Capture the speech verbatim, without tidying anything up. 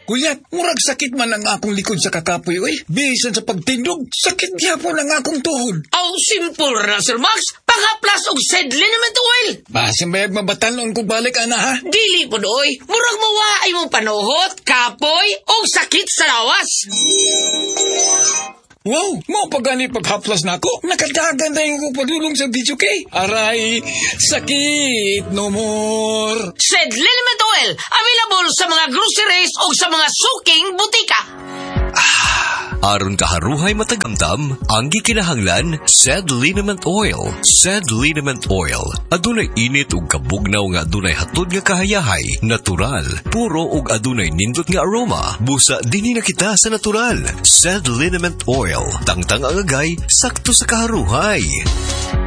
Kuyat, murag sakit man ang akong likod sa kakapoy, oy. Bisan sa pagtindog, sakit gyapon ang akong tuhod. Aw, simple ra, Sir Max. Pangaplas og said liniment oil. Basin bayag mabatalon kung balik, ana, ha? Dili po doy. Murag mawaay mo panuhot, kapoy, o sakit sa lawas. Wow, mo pagani paghaplas na ako. Nakadagan na yung padulong sa video kay. Aray, sakit no more. Said liniment oil. Available sa mga groceries o sa mga suking butika. Aron kaharuhay matagamtam, ang gikinahanglan, Said Liniment Oil. Said Liniment Oil. Adunay init ug kabugnaw nga adunay hatod nga kahayahay, natural, puro ug adunay nindot nga aroma. Busa dinhi na kita sa natural. Said Liniment Oil. Tangtang ang agay, sakto sa kaharuhay.